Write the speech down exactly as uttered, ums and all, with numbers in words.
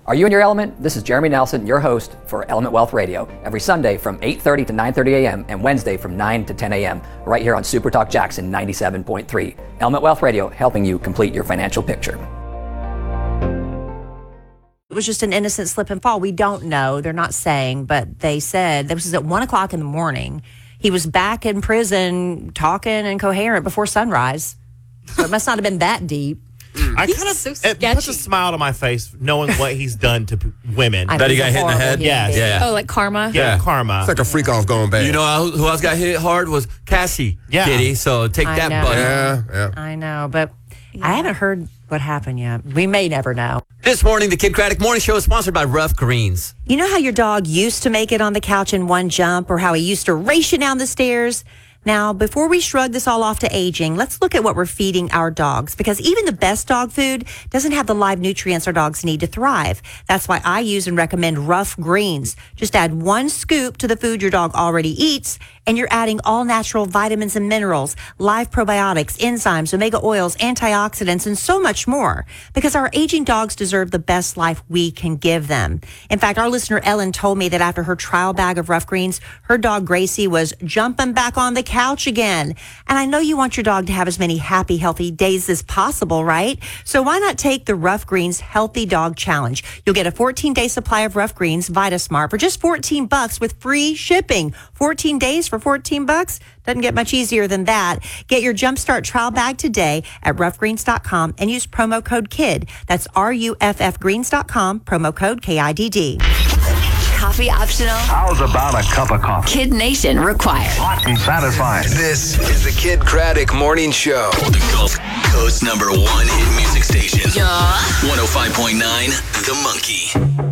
Are you in your element? This is Jeremy Nelson, your host for Element Wealth Radio, every Sunday from eight thirty to nine thirty a.m. and Wednesday from nine to ten a.m. right here on Super Talk Jackson ninety-seven point three. Element Wealth Radio, helping you complete your financial picture. It was just an innocent slip and fall. We don't know. They're not saying, but they said this was at one o'clock in the morning. He was back in prison talking and coherent before sunrise. So it must not have been that deep. I kind of so it puts a smile on my face knowing what he's done to p- women. I That he know got he's hit in the horrible head? human Yes. being. Yeah. Oh, like karma? yeah, Yeah. karma. It's like a freak off going bad. You know who else got hit hard was Cassie. Yeah. Kitty. So take I that, know. buddy. Yeah, yeah. I know, but I haven't heard what happened yet. We may never know. This morning, the Kid Craddock Morning Show is sponsored by Rough Greens. You know how your dog used to make it on the couch in one jump, or how he used to race you down the stairs? Now, before we shrug this all off to aging, let's look at what we're feeding our dogs, because even the best dog food doesn't have the live nutrients our dogs need to thrive. That's why I use and recommend Rough Greens. Just add one scoop to the food your dog already eats, and you're adding all natural vitamins and minerals, live probiotics, enzymes, omega oils, antioxidants, and so much more, because our aging dogs deserve the best life we can give them. In fact, our listener Ellen told me that after her trial bag of Rough Greens, her dog Gracie was jumping back on the couch again. And I know you want your dog to have as many happy, healthy days as possible, right? So why not take the Rough Greens Healthy Dog Challenge? You'll get a fourteen-day supply of Rough Greens VitaSmart for just fourteen bucks with free shipping. fourteen days for fourteen bucks? Doesn't get much easier than that. Get your Jumpstart trial bag today at rough greens dot com and use promo code KID. That's R U F F greens dot com, promo code K I D D. Coffee optional. How's about a cup of coffee? Kid Nation required. Hot and satisfying. This is the Kid Craddock Morning Show. The Gulf Coast number one hit music station. Yeah. one oh five point nine The Monkey.